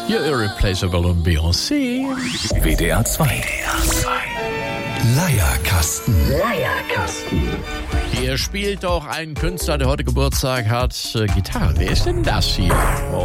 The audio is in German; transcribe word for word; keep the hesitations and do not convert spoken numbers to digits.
Hier Irreplaceable und Beyoncé. W D R zwei. Leierkasten. Leierkasten. Hier spielt auch ein Künstler, der heute Geburtstag hat, äh, Gitarre. Wer ist denn das hier?